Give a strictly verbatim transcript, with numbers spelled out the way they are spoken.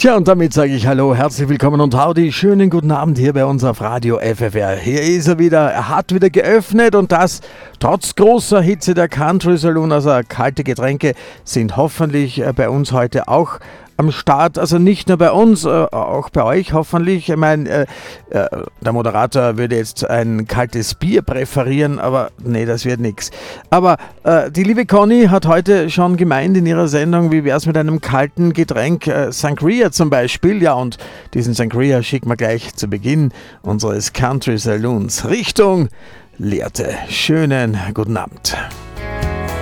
Tja, und damit sage ich Hallo, herzlich willkommen und howdy, schönen guten Abend hier bei uns auf Radio F F R. Hier ist er wieder, er hat wieder geöffnet und das trotz großer Hitze der Country Saloon, also kalte Getränke sind hoffentlich bei uns heute auch am Start, also nicht nur bei uns, äh, auch bei euch hoffentlich. Ich meine, äh, äh, der Moderator würde jetzt ein kaltes Bier präferieren, aber nee, das wird nichts. Aber äh, die liebe Conny hat heute schon gemeint in ihrer Sendung, wie wäre es mit einem kalten Getränk, äh, Sangria zum Beispiel. Ja, und diesen Sangria schicken wir gleich zu Beginn unseres Country Saloons Richtung Lehrte. Schönen guten Abend.